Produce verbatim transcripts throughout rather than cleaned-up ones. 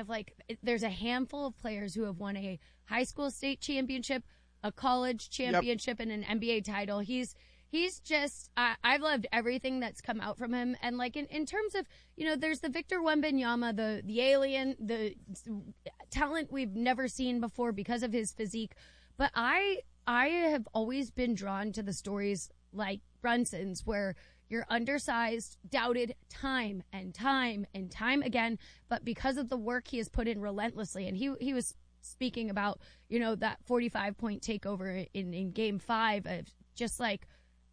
of like, there's a handful of players who have won a high school state championship, a college championship, yep. and an N B A title. He's, he's just, uh, I've loved everything that's come out from him. And like in, in terms of, you know, there's the Victor Wembanyama, the, the alien, the talent we've never seen before because of his physique. But I, I have always been drawn to the stories like Brunson's, where you're undersized, doubted time and time and time again, but because of the work he has put in relentlessly, and he he was speaking about, you know, that forty-five point takeover in, in game five of just like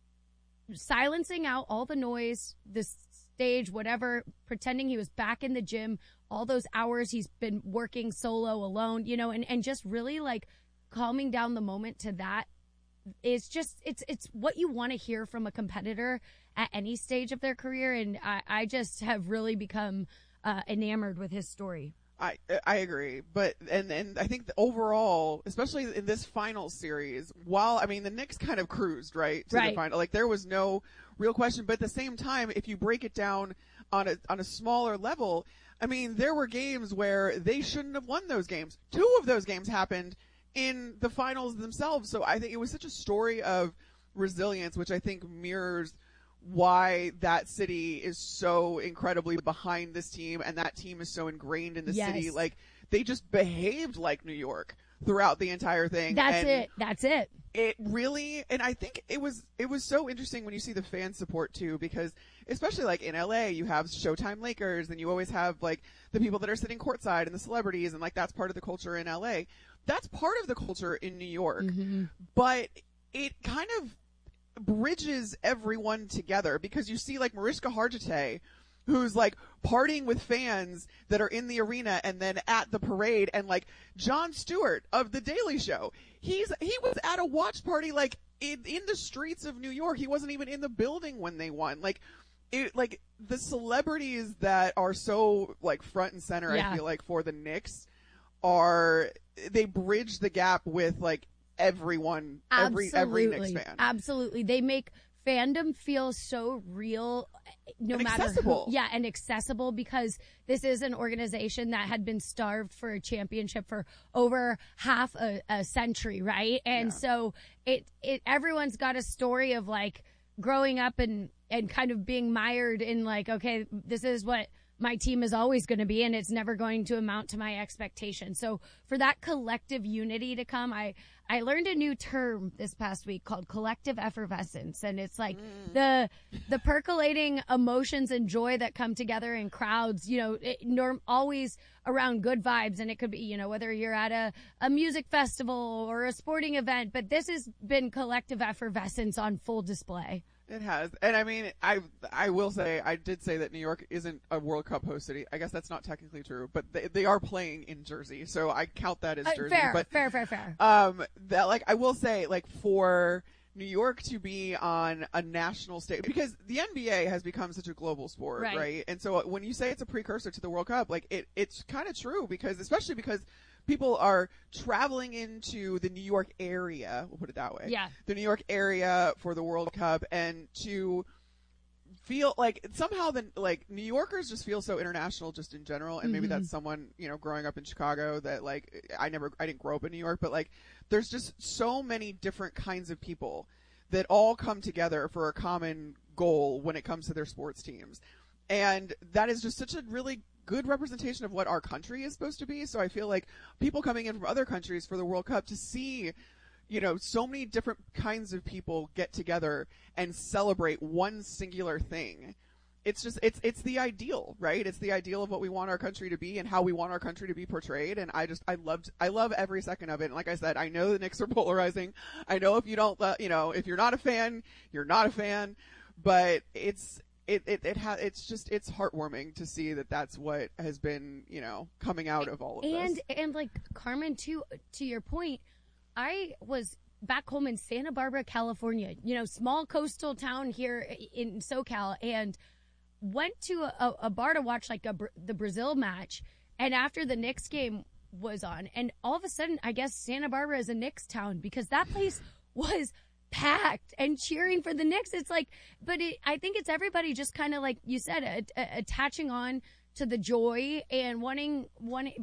silencing out all the noise, the stage, whatever, pretending he was back in the gym, all those hours he's been working solo alone, you know, and, and just really like calming down the moment to that. It's just, it's, it's what you want to hear from a competitor at any stage of their career. And I, I just have really become uh, enamored with his story. I, I agree. But, and, and I think the overall, especially in this final series, while, I mean, the Knicks kind of cruised, right? To right. the final, like there was no real question. But at the same time, if you break it down on a, on a smaller level, I mean, there were games where they shouldn't have won those games. Two of those games happened in the finals themselves. So I think it was such a story of resilience, which I think mirrors why that city is so incredibly behind this team, and that team is so ingrained in the yes. city. Like, they just behaved like New York throughout the entire thing. That's and it. That's it. It really, and I think it was, it was so interesting when you see the fan support too, because especially like in L A, you have Showtime Lakers, and you always have like the people that are sitting courtside and the celebrities, and like that's part of the culture in L A. That's part of the culture in New York, mm-hmm. but it kind of bridges everyone together, because you see like Mariska Hargitay, who's like partying with fans that are in the arena and then at the parade, and like Jon Stewart of The Daily Show, he's he was at a watch party like in, in the streets of New York. He wasn't even in the building when they won. Like it, like the celebrities that are so like front and center, yeah. I feel like for the Knicks are, they bridge the gap with like everyone, every Absolutely. every Knicks fan. Absolutely. They make fandom feel so real, no and matter accessible. who. Yeah, and accessible, because this is an organization that had been starved for a championship for over half a, a century, right? And yeah. so it it everyone's got a story of like growing up and and kind of being mired in like, okay, this is what my team is always going to be, and it's never going to amount to my expectations. So for that collective unity to come, I, I learned a new term this past week called collective effervescence. And it's like mm. the, the percolating emotions and joy that come together in crowds, you know, it, norm, always around good vibes. And it could be, you know, whether you're at a, a music festival or a sporting event, but this has been collective effervescence on full display. It has. And I mean, I I will say, I did say that New York isn't a World Cup host city. I guess that's not technically true, but they, they are playing in Jersey, so I count that as uh, Jersey. Fair, but, fair, fair, fair. Um, that, like, I will say, like, for New York to be on a national stage, because the N B A has become such a global sport, right? right? And so when you say it's a precursor to the World Cup, like, it it's kind of true, because, especially because people are traveling into the New York area, we'll put it that way. Yeah. The New York area for the World Cup, and to feel like somehow the, like, New Yorkers just feel so international just in general. And maybe mm-hmm. that's someone, you know, growing up in Chicago that like, I never, I didn't grow up in New York, but like, there's just so many different kinds of people that all come together for a common goal when it comes to their sports teams. And that is just such a really good representation of what our country is supposed to be. So I feel like people coming in from other countries for the World Cup to see, you know, so many different kinds of people get together and celebrate one singular thing. It's just, it's, it's the ideal, right? It's the ideal of what we want our country to be and how we want our country to be portrayed. And I just, I loved, I love every second of it. And like I said, I know the Knicks are polarizing. I know if you don't, uh, you know, if you're not a fan, you're not a fan, but it's, It it it ha- it's just it's heartwarming to see that that's what has been, you know, coming out of all of and, this. And and like Carmen, to to your point, I was back home in Santa Barbara, California, you know, small coastal town here in SoCal, and went to a, a bar to watch like a, the Brazil match, and after the Knicks game was on, and all of a sudden, I guess Santa Barbara is a Knicks town, because that place was packed and cheering for the Knicks. It's like, but it, I think it's everybody just kind of like you said, a, a, attaching on to the joy and wanting, wanting,